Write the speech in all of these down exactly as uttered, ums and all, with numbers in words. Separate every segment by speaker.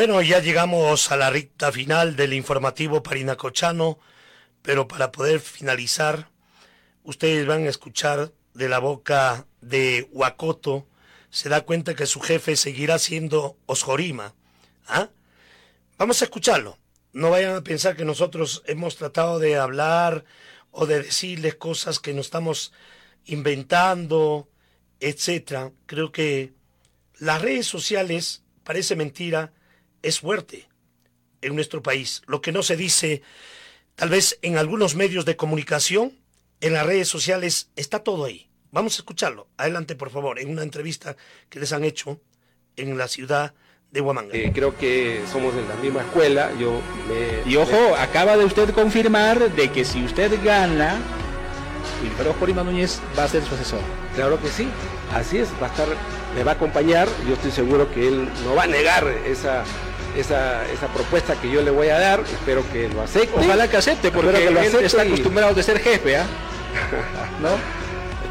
Speaker 1: Bueno, ya llegamos a la recta final del informativo parinacochano, pero para poder finalizar, ustedes van a escuchar de la boca de Huacoto, se da cuenta que su jefe seguirá siendo Osjorima. ¿Ah? Vamos a escucharlo. No vayan a pensar que nosotros hemos tratado de hablar o de decirles cosas que nos estamos inventando, etcétera. Creo que las redes sociales, parece mentira, es fuerte en nuestro país. Lo que no se dice, tal vez en algunos medios de comunicación, en las redes sociales, está todo ahí. Vamos a escucharlo. Adelante, por favor, en una entrevista que les han hecho en la ciudad de Huamanga.
Speaker 2: Eh, creo que somos de la misma escuela. Yo me,
Speaker 3: y ojo,
Speaker 2: me...
Speaker 3: acaba de usted confirmar de que si usted gana, Wilfredo Osjorima Núñez va a ser su asesor.
Speaker 2: Claro que sí, así es, va a estar, me va a acompañar. Yo estoy seguro que él no va a negar esa, esa, esa propuesta que yo le voy a dar. Espero que lo acepte.
Speaker 3: Ojalá que acepte, porque que él está y... acostumbrado de ser jefe, ¿ah? ¿eh? ¿No?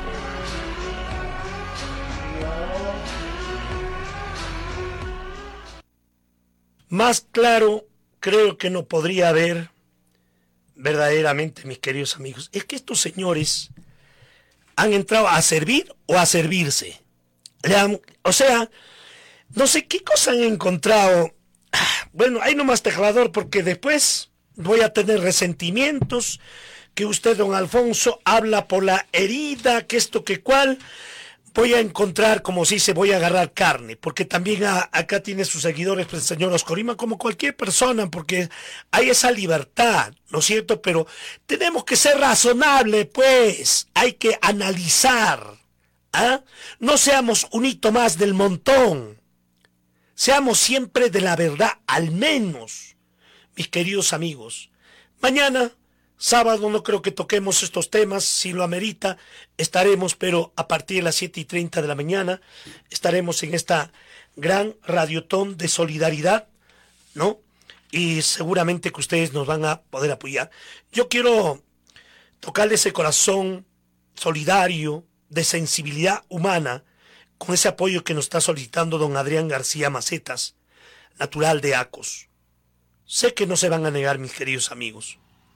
Speaker 1: Más claro, creo que no podría haber, verdaderamente, mis queridos amigos. Es que estos señores han entrado a servir o a servirse. Han, o sea, no sé qué cosa han encontrado. Bueno, ahí nomás tejador, porque después voy a tener resentimientos, que usted, don Alfonso, habla por la herida, que esto, que cual. Voy a encontrar, como si se voy a agarrar carne, porque también a, acá tiene sus seguidores, pues, el señor Osjorima, como cualquier persona, porque hay esa libertad, ¿no es cierto? Pero tenemos que ser razonables, pues, hay que analizar, ¿ah? No seamos un hito más del montón, seamos siempre de la verdad, al menos, mis queridos amigos. Mañana, sábado, no creo que toquemos estos temas, si lo amerita, estaremos, pero a partir de las siete y treinta de la mañana, estaremos en esta gran radiotón de solidaridad, ¿no? Y seguramente que ustedes nos van a poder apoyar. Yo quiero tocarle ese corazón solidario, de sensibilidad humana, con ese apoyo que nos está solicitando don Adrián García Macetas, natural de Acos. Sé que no se van a negar, mis queridos amigos.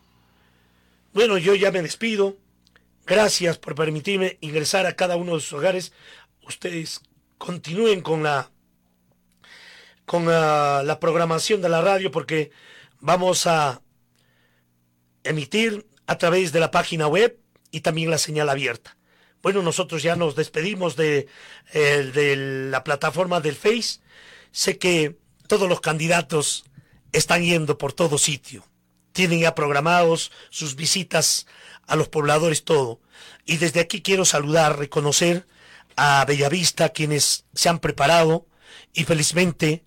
Speaker 1: Bueno, yo ya me despido. Gracias por permitirme ingresar a cada uno de sus hogares. Ustedes continúen con la con la, la programación de la radio, porque vamos a emitir a través de la página web y también la señal abierta. Bueno, nosotros ya nos despedimos de, eh, de la plataforma del Face. Sé que todos los candidatos están yendo por todo sitio. Tienen ya programados sus visitas a los pobladores, todo. Y desde aquí quiero saludar, reconocer a Bellavista, quienes se han preparado y felizmente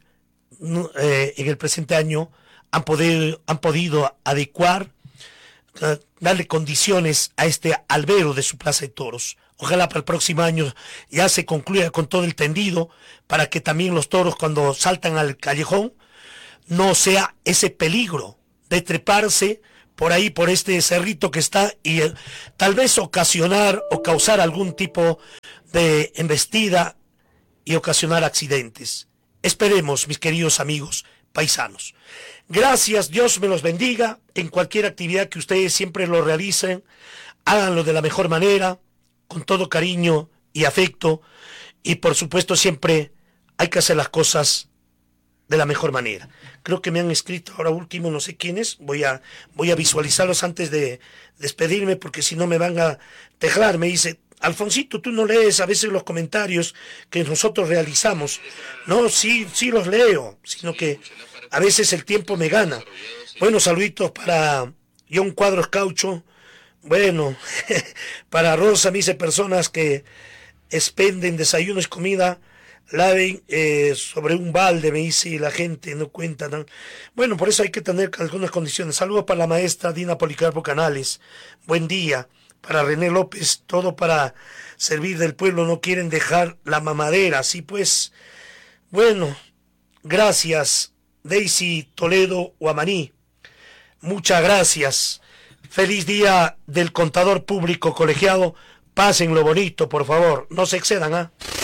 Speaker 1: eh, en el presente año han podido, han podido adecuar, eh, darle condiciones a este albero de su plaza de toros. Ojalá para el próximo año ya se concluya con todo el tendido, para que también los toros, cuando saltan al callejón, no sea ese peligro de treparse por ahí, por este cerrito que está, y eh, tal vez ocasionar o causar algún tipo de embestida y ocasionar accidentes. Esperemos, mis queridos amigos paisanos. Gracias, Dios me los bendiga. En cualquier actividad que ustedes siempre lo realicen, háganlo de la mejor manera, con todo cariño y afecto, y por supuesto siempre hay que hacer las cosas de la mejor manera. Creo que me han escrito ahora último, no sé quiénes, voy a, voy a visualizarlos antes de despedirme, porque si no me van a tejar. Me dice, Alfonsito, tú no lees a veces los comentarios que nosotros realizamos. No, sí, sí los leo, sino que a veces el tiempo me gana. Bueno, saluditos para John Cuadros Caucho, bueno, para Rosa, me dice, personas que expenden desayunos y comida, laven eh, sobre un balde, me dice, y la gente no cuenta nada. Bueno, por eso hay que tener algunas condiciones. Saludos para la maestra Dina Policarpo Canales, buen día. Para René López, todo para servir del pueblo, no quieren dejar la mamadera, así pues. Bueno, gracias, Daisy Toledo Huamaní, muchas gracias. Feliz día del contador público colegiado. Pásenlo bonito, por favor, no se excedan, ¿ah? ¿eh?